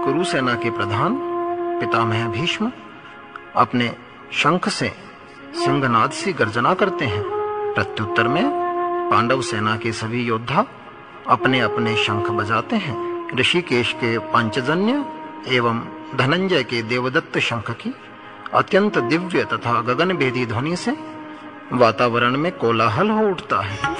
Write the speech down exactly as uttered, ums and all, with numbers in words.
कुरु सेना के प्रधान पितामह भीष्म अपने शंख से सिंहनाद सी गर्जना करते हैं। प्रत्युत्तर में पांडव सेना के सभी योद्धा अपने अपने शंख बजाते हैं। ऋषिकेश के पांचजन्य एवं धनंजय के देवदत्त शंख की अत्यंत दिव्य तथा गगनभेदी ध्वनि से वातावरण में कोलाहल हो उठता है।